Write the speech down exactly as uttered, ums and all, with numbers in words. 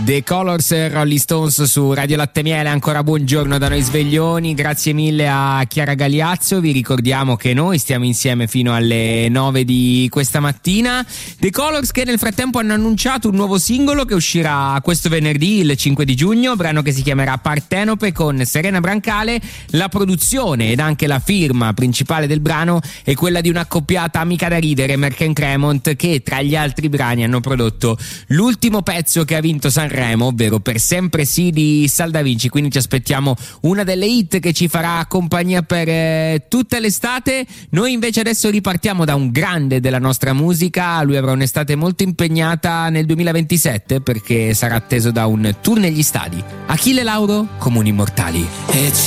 The Colors, Rolling Stones su Radio Latte Miele. Ancora buongiorno da noi sveglioni, grazie mille a Chiara Galiazzo. Vi ricordiamo che noi stiamo insieme fino alle nove di questa mattina. The Colors che nel frattempo hanno annunciato un nuovo singolo che uscirà questo venerdì, il cinque di giugno, brano che si chiamerà Partenope, con Serena Brancale. La produzione ed anche la firma principale del brano è quella di un'accoppiata amica da ridere, Merck Cremont, che tra gli altri brani hanno prodotto l'ultimo pezzo che ha vinto Sanremo, ovvero Per sempre sì di Salda Vinci. Quindi ci aspettiamo una delle hit che ci farà compagnia per eh, tutta l'estate. Noi invece adesso ripartiamo da un grande della nostra musica. Lui avrà un'estate molto impegnata nel duemilaventisette perché sarà atteso da un tour negli stadi. Achille Lauro, Comuni Immortali. E